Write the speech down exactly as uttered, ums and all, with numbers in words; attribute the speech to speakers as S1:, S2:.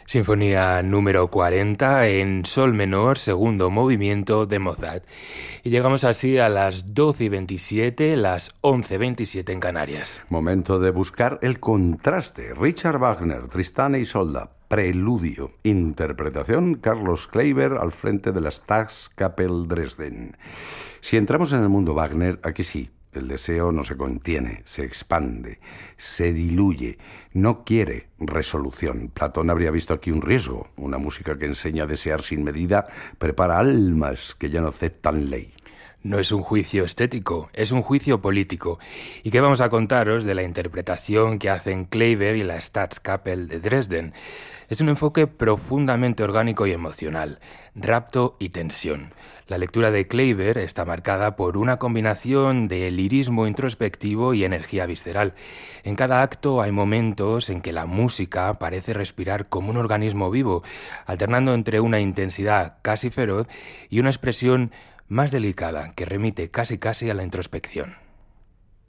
S1: Sinfonía número cuarenta en sol menor, segundo movimiento de Mozart. Y llegamos así a las doce y veintisiete, las once y veintisiete en Canarias.
S2: Momento de buscar el contraste. Richard Wagner, Tristán e Isolda, Preludio. Interpretación, Carlos Kleiber al frente de la Staatskapelle Dresden. Si entramos en el mundo Wagner, aquí sí. El deseo no se contiene, se expande, se diluye, no quiere resolución. Platón habría visto aquí un riesgo. Una música que enseña a desear sin medida prepara almas que ya no aceptan ley.
S1: No es un juicio estético, es un juicio político. ¿Y qué vamos a contaros de la interpretación que hacen Kleiber y la Staatskapelle de Dresden? Es un enfoque profundamente orgánico y emocional, rapto y tensión. La lectura de Kleiber está marcada por una combinación de lirismo introspectivo y energía visceral. En cada acto hay momentos en que la música parece respirar como un organismo vivo, alternando entre una intensidad casi feroz y una expresión más delicada que remite casi casi a la introspección.